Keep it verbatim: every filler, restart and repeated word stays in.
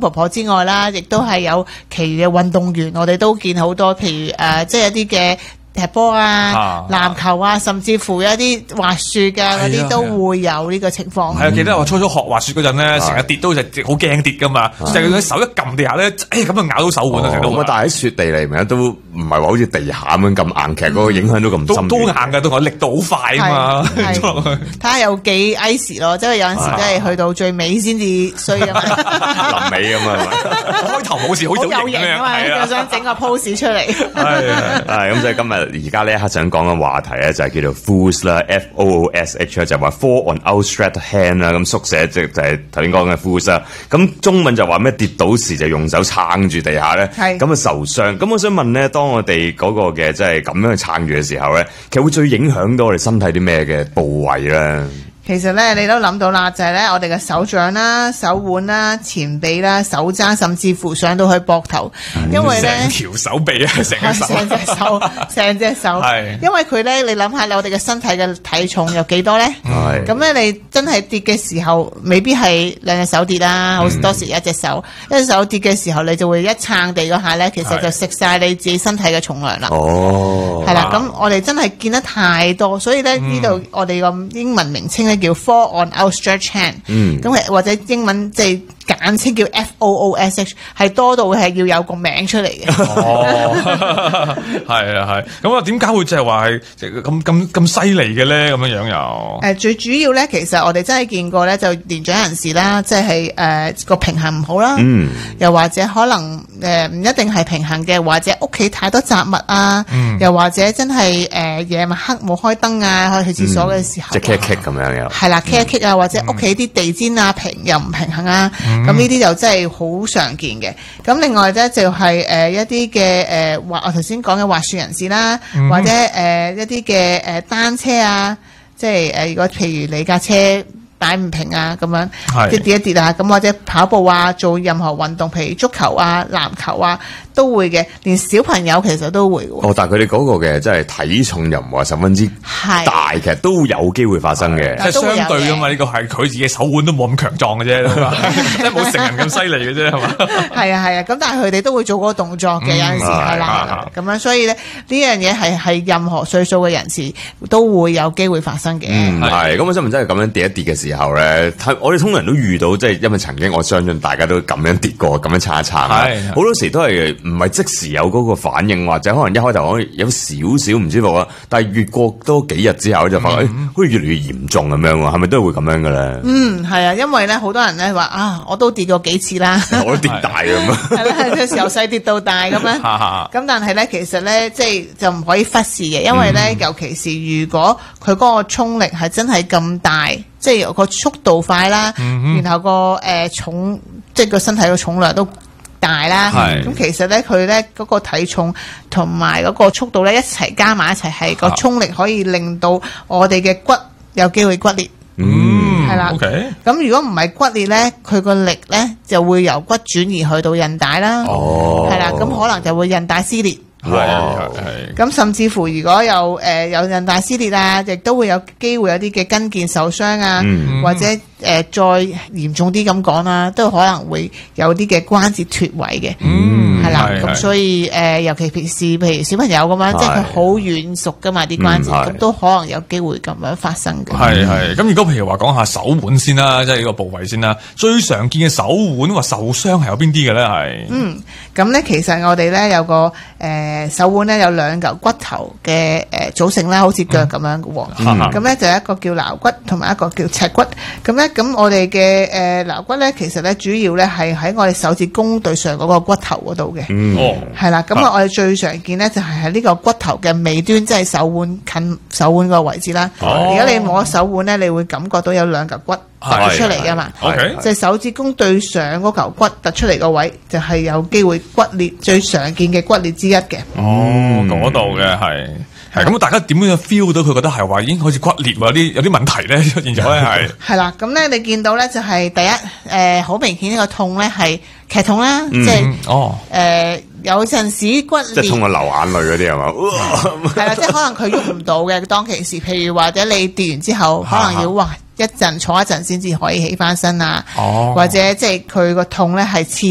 婆婆之外啦，亦都係有其餘嘅運動員，我哋都見好多，譬如誒、呃，即係一啲嘅。踢波啊、籃球啊，甚至乎一啲滑雪㗎嗰啲都會有呢個情況。 係啊，記得我初初學滑雪嗰陣咧，成日跌都就好驚跌㗎嘛，成日手一撳地下咧，誒咁就咬到手腕啊，成日都。 但係喺雪地嚟咪都唔係話好似地下咁樣咁硬，其實嗰個影響都咁深。 都硬㗎，都我力度好快啊嘛。 睇下有幾 ice 咯，即係有陣時真係去到最尾先至衰啊嘛。 臨尾咁啊， 開頭冇事，好有型啊嘛，又想整個 pose 出嚟。 係係咁，所以今日。而家呢一刻想講嘅話題咧就係叫做 Foos 啦 ，F O O S H 就話 fall on outstretched hand 啦，咁縮寫即就係頭先講嘅 Foos 啦。咁中文就話咩跌倒時就用手撐住地下咧，咁啊受傷。咁我想問咧，當我哋嗰個嘅即係咁樣去撐住嘅時候咧，其實會最影響到我哋身體啲咩嘅部位咧？ 其實咧，你都諗到啦，就係、是、咧，我哋嘅手掌啦、手腕啦、前臂啦、手踭，甚至乎上到去膊頭，因為咧成條手臂啊，成隻手， 成隻手，成隻手，係因為佢咧，你諗下，我哋嘅身體嘅體重有幾多咧？係咁咧，你真係跌嘅時候，未必係兩隻手跌啦，好多時一隻手，一隻手跌嘅時候，你就會一撐地嗰下咧，其實就食晒你自己身體嘅重量啦。哦，係啦，咁我哋真係見得太多，所以咧呢度、嗯、我哋個英文名稱咧叫 fall on outstretched hand，嗯，咁或者英文即係簡稱叫 F O O S H， 係多到係要有個名出嚟嘅。哦， 係啊係，咁啊點解會就係話係咁咁咁犀利嘅咧？咁樣樣又誒、 呃、最主要咧，其實我哋真係見過咧，就年長人士啦，即係誒個平衡唔好啦，嗯，又或者可能誒唔、呃、一定係平衡嘅，或者屋企太多雜物啊，嗯、又或者真係誒夜晚黑冇開燈啊，去廁所嘅時候， 即係 kick kick 咁樣又係啦 kick kick 啊，或者屋企啲地氈啊平又唔平衡啊。咁呢啲就真係好常見嘅。咁另外咧就係、是、誒、呃、一啲嘅誒滑，我頭先講嘅滑雪人士啦，嗯、或者誒、呃、一啲嘅誒單車啊，即係誒、呃、如果譬如你架車擺唔平啊，咁樣跌跌一跌啊，咁或者跑步啊，做任何運動，譬如足球啊、籃球啊，都會嘅。連小朋友其實都會喎。 哦，但係佢哋嗰個嘅即係體重又唔話十分之大，其實都有機會發生嘅。 即係相對㗎嘛，呢個係佢自己手腕都冇咁強壯嘅啫，即係冇成人咁犀利嘅啫，係嘛？ 係啊係啊，咁但係佢哋都會做嗰個動作嘅，有陣時係啦。咁樣所以咧呢樣嘢係係任何歲數嘅人士都會有機會發生嘅。 嗯，係。咁我想問真係咁樣跌一跌嘅時候咧，我哋通常都遇到，即係因為曾經我相信大家都咁樣跌過，咁樣撐一撐。好多時都係唔係即時有嗰個反應，或者可能一開頭可能有少少唔舒服啊，但係越過多幾日之後就發覺，誒、嗯，好似、欸、越嚟越嚴重咁樣喎，係咪都係會咁樣嘅咧？嗯， 係啊，因為咧好多人咧話啊，我都跌過幾次啦， 我都跌大咁啊， 係啦，即係由細跌到大咁樣。咁但係咧，其實咧，即係就唔可以忽視嘅，因為咧，嗯、尤其是如果佢嗰個衝力係真係咁大，即係個速度快啦，嗯、然後個誒、呃、重，即係個身體嘅重量都大啦，咁其實咧佢咧嗰個體重同埋嗰個速度咧一齊加埋一齊，係個衝力可以令到我哋嘅骨有機會骨裂。嗯，係啦。OK。咁如果唔係骨裂咧，佢個力咧就會由骨轉移去到韌帶啦。哦，係啦，咁可能就會韌帶撕裂。係係。咁甚至乎如果有誒、呃、有韌帶撕裂啊，亦都會有機會有啲嘅筋腱受傷啊，嗯、或者。誒、呃、再嚴重啲咁講啦，都可能會有啲嘅關節脫位嘅，嗯，係啦，咁所以誒、呃，尤其平時譬如小朋友咁樣，即係佢好軟熟噶嘛啲關節，咁、嗯、都可能有機會咁樣發生嘅。係係，咁如果譬如話講下手腕先啦，即係呢個部位先啦，最常見嘅手腕話受傷係有邊啲嘅咧？係嗯，咁咧其實我哋咧有個誒、呃、手腕咧有兩嚿骨頭嘅誒、呃、組成啦，好似腳咁樣嘅喎，咁咧、嗯、就一個叫橈骨，同埋一個叫尺骨，咁咧。咁我哋嘅誒橈骨咧，其實咧主要咧係喺我哋手指公對上嗰個骨頭嗰度嘅，哦、嗯，係啦。咁啊，我哋最常見咧就係喺呢個骨頭嘅尾端，即係手腕近手腕個位置啦。哦，而家你摸手腕咧，你會感覺到有兩嚿骨突出嚟噶嘛？即係手指公對上嗰嚿骨突出嚟個位，就係有機會骨裂，最常見嘅骨裂之一嘅。哦，嗰度嘅係。係咁，大家點樣 feel 到佢覺得係話已經開始骨裂喎？有啲有啲問題咧出現咗咧係。係啦，咁咧你見到咧就係第一誒，好、呃、明顯呢個痛咧係劇痛啦，嗯、即係哦誒、呃、有陣時骨裂即係痛到流眼淚嗰啲係嘛？係啦，即係可能佢喐唔到嘅當其時，譬如或者你跌完之後，可能要哇一陣坐一陣先至可以起翻身啊，哦、或者即係佢個痛咧係刺